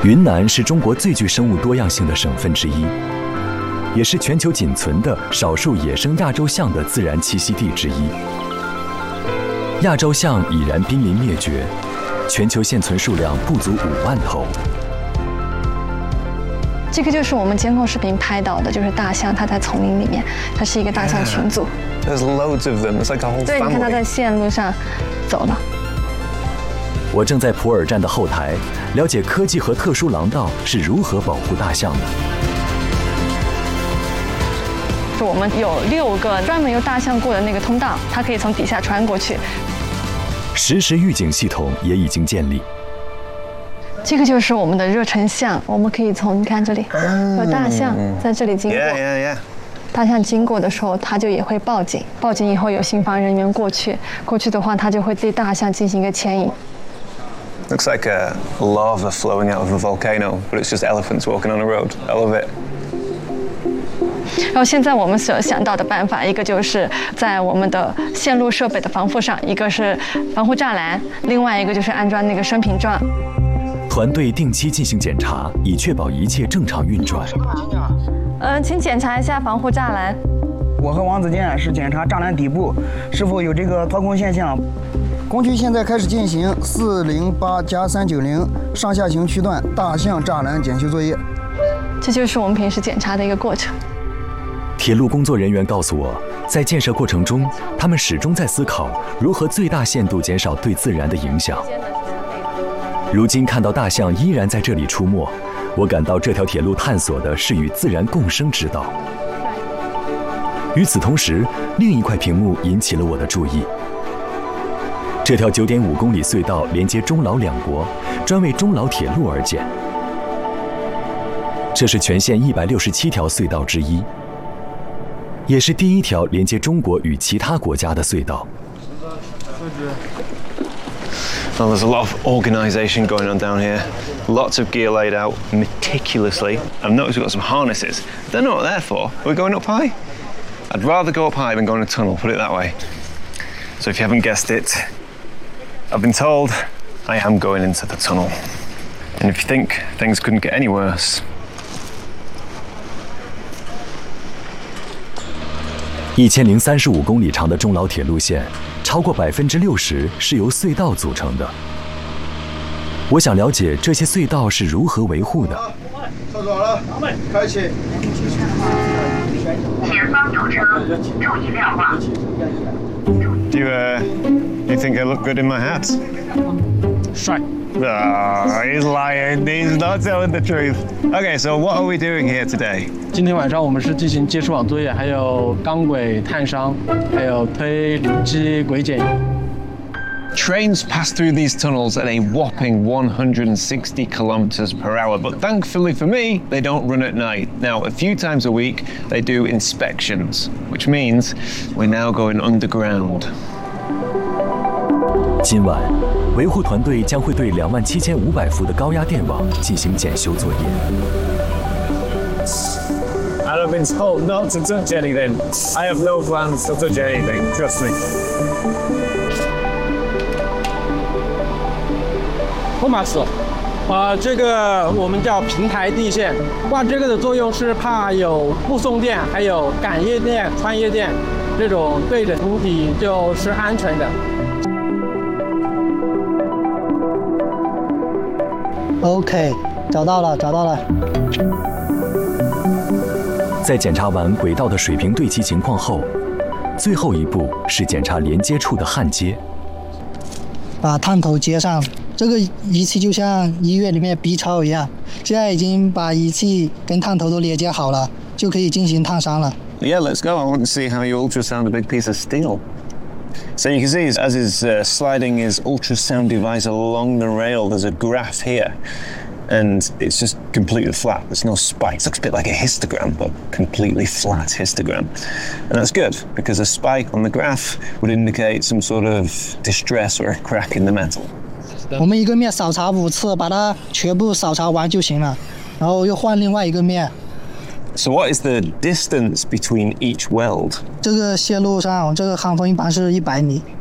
云南是中国最具生物多样性的省份之一，也是全球仅存的少数野生亚洲象的自然栖息地之一。亚洲象已然濒临灭绝，全球现存数量不足5万头。 这个就是我们监控视频拍到的，就是大象，它在丛林里面，它是一个大象群组。 There's loads of them. It's like a whole family. 对，你看它在线路上走了。 我正在普洱站的后台，了解科技和特殊廊道是如何保护大象的。 我们有6个专门由大象过的那个通道，它可以从底下穿过去。 实时预警系统也已经建立。 这个就是我们的热成像，我们可以从你看这里有大象在这里经过。大象经过的时候，它就也会报警，报警以后有信访人员过去的话，它就会对大象进行一个牵引。 Looks like a lava flowing out of a volcano, but it's just elephants walking on a road. I love it. 然后现在我们所想到的办法，一个就是在我们的线路设备的防护上，一个是防护栅栏，另外一个就是安装那个升屏桩。 团队定期进行检查，以确保一切正常运转。 请检查一下防护栅栏。 我和王子健是检查栅栏底部是否有这个掏空现象。工区现在开始进行408+390上下行区段大象栅栏检修作业。 这就是我们平时检查的一个过程。 铁路工作人员告诉我，在建设过程中，他们始终在思考如何最大限度减少对自然的影响。如今看到大象依然在这里出没，我感到这条铁路探索的是与自然共生之道。与此同时，另一块屏幕引起了我的注意。这条9.5公里隧道连接中老两国，专为中老铁路而建。这是全线167条隧道之一，也是第一条连接中国与其他国家的隧道。 Well, there's a lot of organisation going on down here. Lots of gear laid out meticulously. I've noticed we've got some harnesses. Don't know what they're for. Are we going up high? I'd rather go up high than go in a tunnel, put it that way. So if you haven't guessed it, I've been told I am going into the tunnel. And if you think things couldn't get any worse... 1035公里长的中老铁路线，超过60%是由隧道组成的。我想了解这些隧道是如何维护的。 操作好了，开启。 前方有车，注意瞭望。 You think I look good in my hat? 帅。 He's lying. He's not telling the truth. Okay, so what are we doing here today? 今天晚上我们是进行接触网作业，还有钢轨探伤，还有推离机轨检。 Trains pass through these tunnels at a whopping 160 kilometers per hour, but thankfully for me, they don't run at night. Now, a few times a week, they do inspections, which means we're now going underground. 今晚，维护团队将会对27500伏的高压电网进行检修作业。 I've been told not to touch anything. I have no plans to touch anything. Trust me. 托马斯，这个我们叫平台地线，挂这个的作用是怕有布送电，还有感应电、穿越电，这种对着主体就是安全的。 OK， 找到了。 在检查完轨道的水平对齐情况后，最后一步是检查连接处的焊接。 把探头接上，这个仪器就像医院里面 B 超一样，现在已经把仪器跟探头都连接好了，就可以进行探伤了。 Yeah, let's go. I want to see how you ultrasound a big piece of steel. So you can see as he's sliding his ultrasound device along the rail, there's a graph here. And it's just completely flat. There's no spikes. It looks a bit like a histogram, but completely flat histogram. And that's good, because a spike on the graph would indicate some sort of distress or a crack in the metal. 我们一个面扫查5次，把它全部扫查完就行了，然后又换另外一个面。 So what is the distance between each weld? 这个线路上，这个焊缝一般是100米。